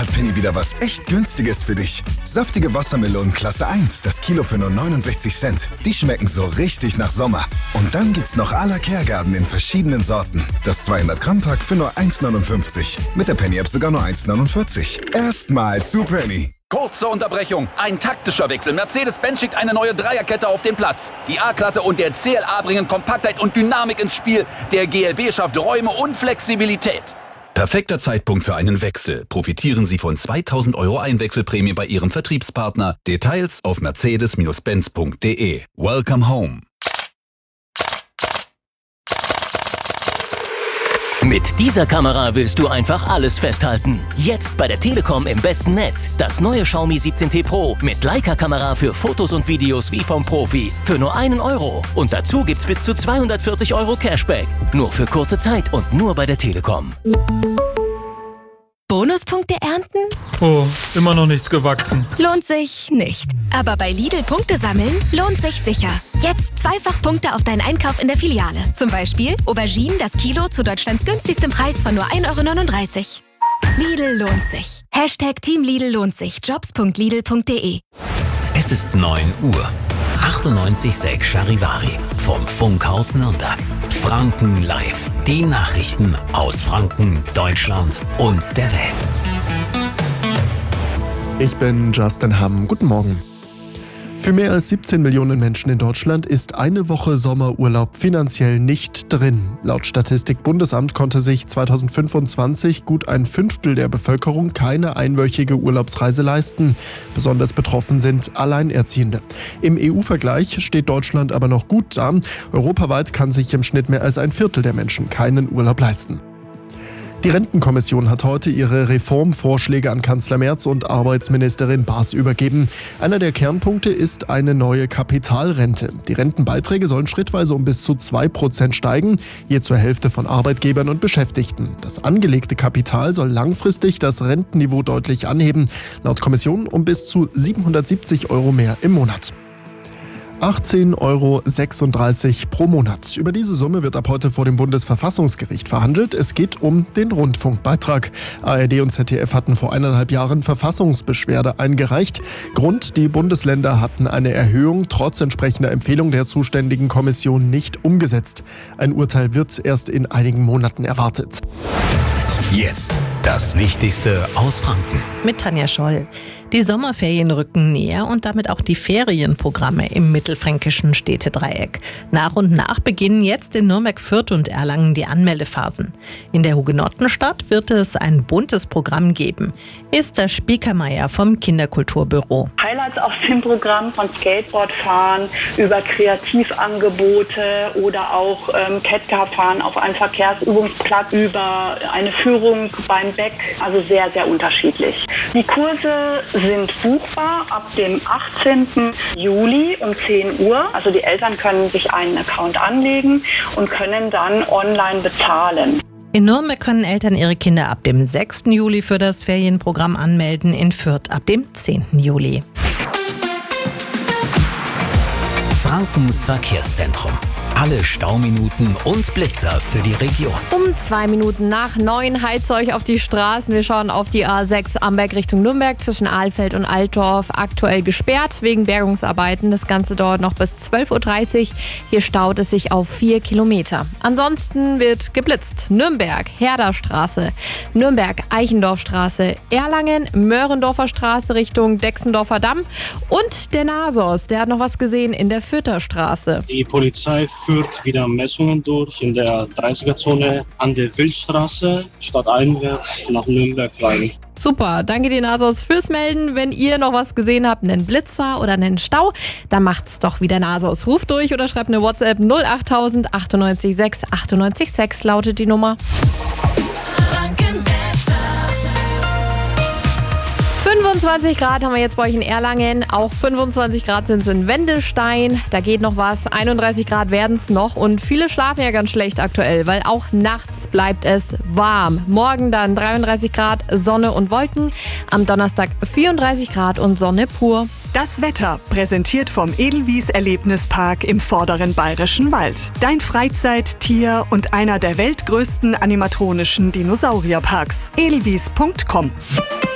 hat Penny wieder was echt Günstiges für dich. Saftige Wassermelonen Klasse 1, das Kilo für nur 69 Cent. Die schmecken so richtig nach Sommer. Und dann gibt's noch à la Kergarten in verschiedenen Sorten. Das 200 Gramm Pack für nur 1,59. Mit der Penny-App sogar nur 1,49. Erstmal zu Penny. Kurze Unterbrechung. Ein taktischer Wechsel. Mercedes-Benz schickt eine neue Dreierkette auf den Platz. Die A-Klasse und der CLA bringen Kompaktheit und Dynamik ins Spiel. Der GLB schafft Räume und Flexibilität. Perfekter Zeitpunkt für einen Wechsel. Profitieren Sie von 2.000 € Einwechselprämie bei Ihrem Vertriebspartner. Details auf mercedes-benz.de. Welcome home. Mit dieser Kamera willst du einfach alles festhalten. Jetzt bei der Telekom im besten Netz. Das neue Xiaomi 17T Pro mit Leica-Kamera für Fotos und Videos wie vom Profi. Für nur 1 €. Und dazu gibt's bis zu 240 € Cashback. Nur für kurze Zeit und nur bei der Telekom. Bonuspunkte ernten? Oh, immer noch nichts gewachsen. Lohnt sich nicht. Aber bei Lidl Punkte sammeln lohnt sich sicher. Jetzt 2-fach Punkte auf deinen Einkauf in der Filiale. Zum Beispiel Auberginen das Kilo zu Deutschlands günstigstem Preis von nur 1,39 €. Lidl lohnt sich. #Team Lidl lohnt sich. Jobs.lidl.de. Es ist 9 Uhr. 98,6 Charivari vom Funkhaus Nürnberg. Franken live. Die Nachrichten aus Franken, Deutschland und der Welt. Ich bin Justin Hamm. Guten Morgen. Für mehr als 17 Millionen Menschen in Deutschland ist eine Woche Sommerurlaub finanziell nicht drin. Laut Statistik Bundesamt konnte sich 2025 gut ein Fünftel der Bevölkerung keine einwöchige Urlaubsreise leisten. Besonders betroffen sind Alleinerziehende. Im EU-Vergleich steht Deutschland aber noch gut da. Europaweit kann sich im Schnitt mehr als ein Viertel der Menschen keinen Urlaub leisten. Die Rentenkommission hat heute ihre Reformvorschläge an Kanzler Merz und Arbeitsministerin Baas übergeben. Einer der Kernpunkte ist eine neue Kapitalrente. Die Rentenbeiträge sollen schrittweise um bis zu 2% steigen, je zur Hälfte von Arbeitgebern und Beschäftigten. Das angelegte Kapital soll langfristig das Rentenniveau deutlich anheben, laut Kommission um bis zu 770 € mehr im Monat. 18,36 € pro Monat. Über diese Summe wird ab heute vor dem Bundesverfassungsgericht verhandelt. Es geht um den Rundfunkbeitrag. ARD und ZDF hatten vor 1,5 Jahren Verfassungsbeschwerde eingereicht. Grund: die Bundesländer hatten eine Erhöhung trotz entsprechender Empfehlung der zuständigen Kommission nicht umgesetzt. Ein Urteil wird erst in einigen Monaten erwartet. Jetzt das Wichtigste aus Franken. Mit Tanja Scholl. Die Sommerferien rücken näher und damit auch die Ferienprogramme im mittelfränkischen Städtedreieck. Nach und nach beginnen jetzt in Nürnberg, Fürth und Erlangen die Anmeldephasen. In der Hugenottenstadt wird es ein buntes Programm geben. Esther Spiekermeier vom Kinderkulturbüro. Highlights aus dem Programm von Skateboardfahren über Kreativangebote oder auch Catcar-Fahren auf einem Verkehrsübungsplatz über eine Führung beim Beck. Also sehr, sehr unterschiedlich. Die Kurse sind buchbar ab dem 18. Juli um 10 Uhr. Also die Eltern können sich einen Account anlegen und können dann online bezahlen. In Nürnberg können Eltern ihre Kinder ab dem 6. Juli für das Ferienprogramm anmelden, in Fürth ab dem 10. Juli. Frankens Verkehrszentrum. Alle Stauminuten und Blitzer für die Region. Um 2 Minuten nach 9 heizt euch auf die Straßen. Wir schauen auf die A6 Amberg Richtung Nürnberg zwischen Ahlfeld und Altdorf. Aktuell gesperrt wegen Bergungsarbeiten. Das Ganze dauert noch bis 12:30 Uhr. Hier staut es sich auf 4 Kilometer. Ansonsten wird geblitzt. Nürnberg, Herderstraße, Nürnberg, Eichendorfstraße, Erlangen, Möhrendorfer Straße Richtung Dexendorfer Damm und der Nasos. Der hat noch was gesehen in der Fürther Straße. Die Polizei führt wieder Messungen durch in der 30er-Zone an der Wildstraße, stadteinwärts nach Nürnberg rein. Super, danke dir Nasos fürs Melden. Wenn ihr noch was gesehen habt, einen Blitzer oder einen Stau, dann macht's doch wieder Nasos. Ruft durch oder schreibt eine WhatsApp 08000 98 6 98 6 lautet die Nummer. 25 Grad haben wir jetzt bei euch in Erlangen, auch 25 Grad sind es in Wendelstein, da geht noch was, 31 Grad werden es noch und viele schlafen ja ganz schlecht aktuell, weil auch nachts bleibt es warm. Morgen dann 33 Grad, Sonne und Wolken, am Donnerstag 34 Grad und Sonne pur. Das Wetter präsentiert vom Edelwies Erlebnispark im Vorderen Bayerischen Wald. Dein Freizeit-, Tier- und einer der weltgrößten animatronischen Dinosaurierparks. edelwies.com